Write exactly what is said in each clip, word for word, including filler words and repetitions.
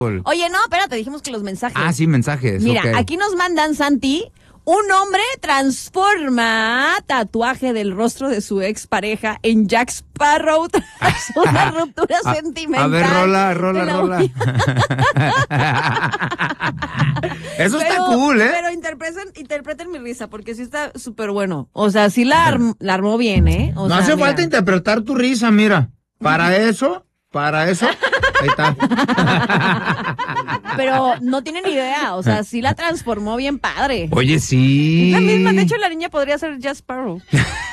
Oye, no, espérate, dijimos que los mensajes. Ah, sí, mensajes. Mira, okay. Aquí nos mandan, Santi, un hombre transforma tatuaje del rostro de su expareja en Jack Sparrow tras una ruptura a, sentimental. A ver, rola, rola, rola. Eso pero, está cool, ¿eh? Pero interpreten, interpreten mi risa, porque sí está súper bueno. O sea, sí la, arm, la armó bien, ¿eh? O no sea, hace mira. falta interpretar tu risa, mira. Para eso, para eso, ahí está. Pero no tienen idea, o sea, sí la transformó bien padre. Oye, sí. Es la misma, de hecho la niña podría ser Jack Sparrow.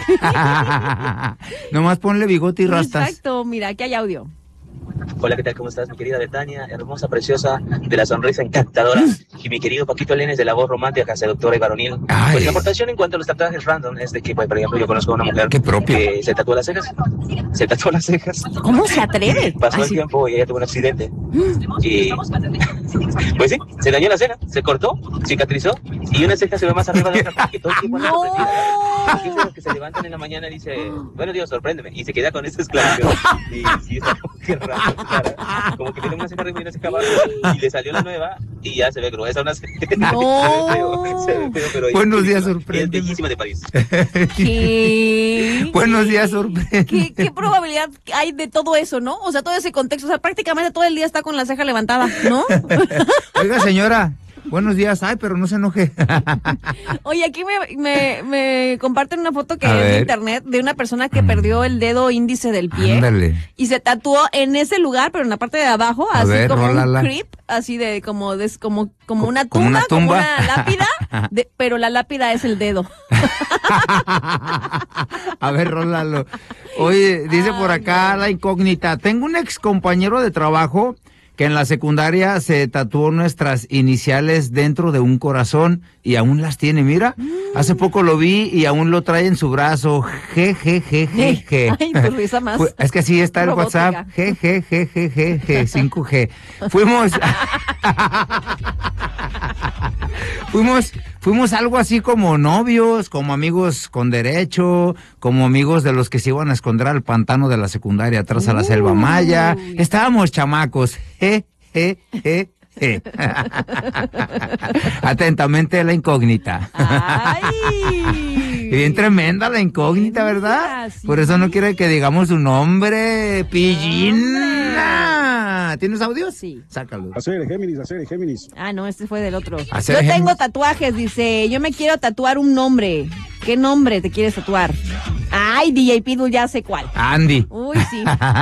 Nomás ponle bigote y rastas. Exacto, mira, aquí hay audio. Hola, ¿qué tal? ¿Cómo estás, mi querida Betania? Hermosa, preciosa, de la sonrisa encantadora. Y mi querido Paquito Lenes, de la voz romántica, seductora y varonil. Ay. Pues mi aportación en cuanto a los tatuajes random es de que, pues, por ejemplo, yo conozco a una mujer Qué propio. que se tatuó las cejas. Se tatuó las cejas. ¿Cómo se atreve? Pasó el Así. tiempo y ella tuvo un accidente. Y, pues sí, se dañó la ceja, se cortó, cicatrizó, y una ceja se ve más arriba de la otra porque todo el tiempo anda No. sorprendida. Porque es de los que se levantan en la mañana y dice, bueno, Dios, sorpréndeme. Y se queda con esa exclamación. Y sí, está como que raro, cara. Como que tiene una ceja arriba y una ceja abajo. Y le salió la nueva y ya se ve gruesa una ceja. No. Se ve feo, se ve feo, pero Buenos días, es sorpréndeme. bellísima de París. ¿Qué? Buenos días, sorprende. ¿Qué, ¿Qué probabilidad hay de todo eso, no? O sea, todo ese contexto, o sea, prácticamente todo el día está con la ceja levantada, ¿no? Oiga, señora, buenos días. Ay, pero no se enoje. Oye, aquí me, me, me comparten una foto que A es de ver. internet de una persona que perdió el dedo índice del pie. Ándale. Y se tatuó en ese lugar, pero en la parte de abajo, A así ver, como rólala. un creep, así de como des, como como una tumba, como una como tumba. una lápida, de, pero la lápida es el dedo. A ver, rólalo. Oye, dice por Ay, acá no. la incógnita. Tengo un ex compañero de trabajo que en la secundaria se tatuó nuestras iniciales dentro de un corazón y aún las tiene, mira. Hace poco lo vi y aún lo trae en su brazo. G, G, G, G, G. Ay, tu risa más. Fue- Es que así está el robótica. WhatsApp. G, G, G, G, G, G, cinco G. Fuimos... Fuimos, fuimos algo así como novios, como amigos con derecho, como amigos de los que se iban a esconder al pantano de la secundaria atrás a la selva maya. Estábamos chamacos. Je, je, je, je. Atentamente la incógnita. Ay. Bien tremenda la incógnita, ¿verdad? Sí. Por eso no quiere que digamos su nombre, Pillina. ¿Tienes audios? Sí. Sácalo. Hacer Géminis, hacer Géminis. Ah, no, este fue del otro. Hacer Yo tengo Géminis. tatuajes, dice. Yo me quiero tatuar un nombre. ¿Qué nombre te quieres tatuar? Ay, D J Pitbull, ya sé cuál. Andy. Uy, sí.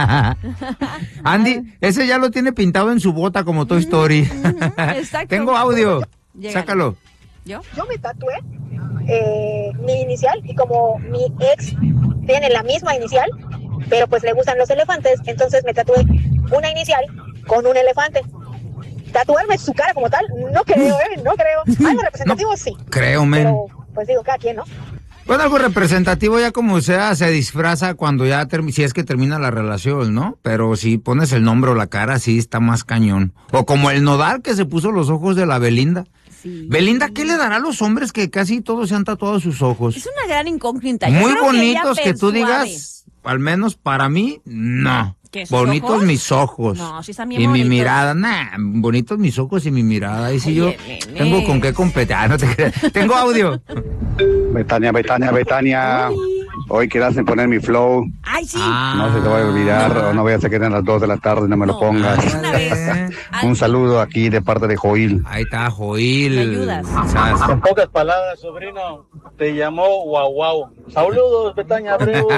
Andy, ese ya lo tiene pintado en su bota como Toy Story. Exacto. Tengo audio. Llégale. Sácalo. ¿Yo? Yo me tatué eh, mi inicial y como mi ex tiene la misma inicial, pero pues le gustan los elefantes, entonces me tatué una inicial con un elefante. Tatuarme su cara como tal, no creo, ¿eh? No creo. Algo representativo, No, sí. Creo, men. Pero pues digo, cada quien, ¿no? Bueno, algo representativo ya como sea, se disfraza cuando ya, termi- si es que termina la relación, ¿no? Pero si pones el nombre o la cara, sí está más cañón. O como el Nodal que se puso los ojos de la Belinda. Sí. Belinda, ¿qué le dará a los hombres que casi todos se han tatuado sus ojos? Es una gran incógnita. Yo Muy creo que ella bonitos que, tú persuade. digas, al menos para mí, no. ¿Qué, sus Bonitos ojos? mis ojos. No, sí están bien Y mi bonitos. mirada, nah, bonitos mis ojos y mi mirada. Y si yo Oye, nene. tengo con qué competir. Ah, no te creas. Tengo audio. Betania, Betania, Betania. Uy. Hoy quedaste en poner mi flow. Ay, sí. Ah. No se te vaya a olvidar, o no vaya a ser que eran las dos de la tarde, no me lo No, pongas. de una vez. Ay, Un saludo aquí de parte de Joil. Ahí está, Joil. ¿Me ayudas? Sas. En pocas palabras, sobrino, te llamó Guau Guau. Saludos, Betania Abreu.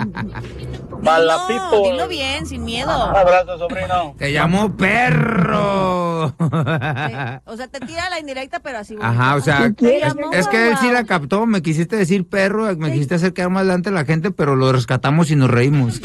Bala Dilo, people. dilo bien, sin miedo. Un abrazo, sobrino. Te llamó perro. Eh, O sea, te tira la indirecta, pero así. bonito. Ajá, o sea, Te es, llamó es que él sí guau. la captó. Me quisiste decir perro, me quisiste hacer quedar más adelante la gente, pero lo rescatamos y nos reímos.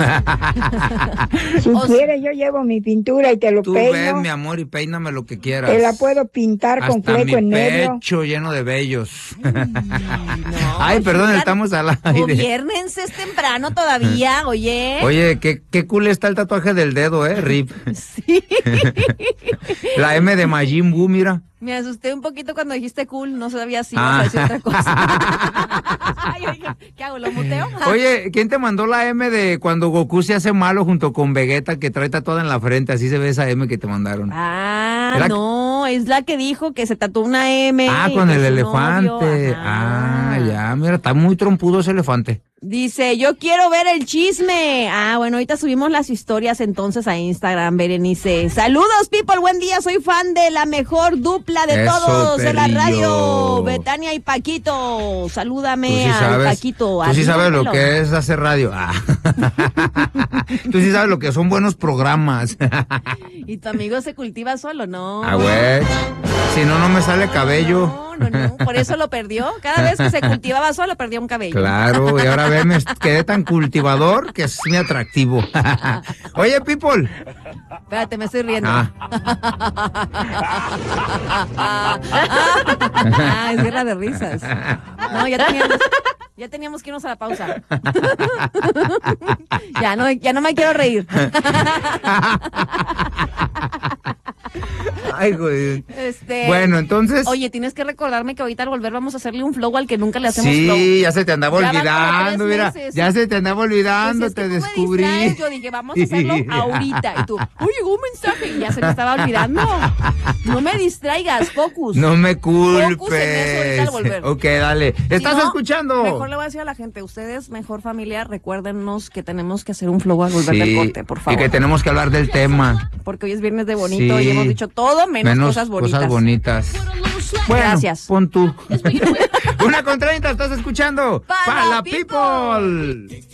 Si O sea- quieres, yo llevo mi pintura y te lo Tú peino. ven, mi amor, y peíname lo que quieras. Te la puedo pintar con Hasta fleco mi en medio. pecho lleno de vellos. No, Ay, perdón, oigan, estamos al aire. Gobiérnense, es temprano todavía, oye. Oye, qué, qué cool está el tatuaje del dedo, ¿eh, Rip? Sí. La M de Majin Buu, mira. Me asusté un poquito cuando dijiste cool, no sabía si Ah. ibas a decir otra cosa. Ay, oye, ¿qué hago? ¿Lo muteo? Oye, ¿quién te mandó la M de cuando Goku se hace malo junto con Vegeta, que trae tatuada en la frente? Así se ve esa M que te mandaron. Ah, ¿Era- no, es la que dijo que se tatuó una M. Ah, y con que el su elefante. novio, Ah, ajá. ya, mira, está muy trompudo ese elefante. Dice, yo quiero ver el chisme. Ah, bueno, ahorita subimos las historias entonces a Instagram, Berenice. Saludos, people, buen día. Soy fan de la mejor dupla de Eso, todos de la perrillo. radio, Betania y Paquito. Tú Salúdame sí al sabes, Paquito. tú sí sabes lo Admítelo. que es hacer radio. Ah. Tú sí sabes lo que son buenos programas. ¿Y tu amigo se cultiva solo? No. Ah, güey. Si no, no me sale cabello. No, no, no. Por eso lo perdió. Cada vez que se cultivaba solo perdía un cabello. Claro, y ahora ve, me quedé tan cultivador que es muy atractivo. Oye, people. Espérate, me estoy riendo. Ah. Ah, es guerra de risas. No, ya teníamos, ya teníamos que irnos a la pausa. Ya no, ya no me quiero reír. Ay, güey. Este, Bueno, entonces. Oye, tienes que recordarme que ahorita al volver vamos a hacerle un flow al que nunca le hacemos Sí, flow. ya se te andaba Ya van como olvidando, tres mira. meses. Ya se te andaba olvidando, Pues es que te tú me descubrí. distraes, yo dije, vamos a hacerlo ahorita. Y tú, uy, llegó un mensaje. Y ya se me estaba olvidando. No me distraigas, focus. No me culpes. Focus en eso ahorita al volver. Ok, dale. ¿Estás Si no, escuchando? Mejor le voy a decir a la gente, ustedes, mejor familia, recuérdenos que tenemos que hacer un flow al volver del Sí, corte, por favor. y que tenemos que hablar del tema. Porque hoy es viernes de bonito Sí. y hemos dicho todo menos, Menos cosas bonitas. Cosas bonitas. Bueno, Gracias. pon tú. Una con treinta, ¿estás escuchando? Para Para la people. people.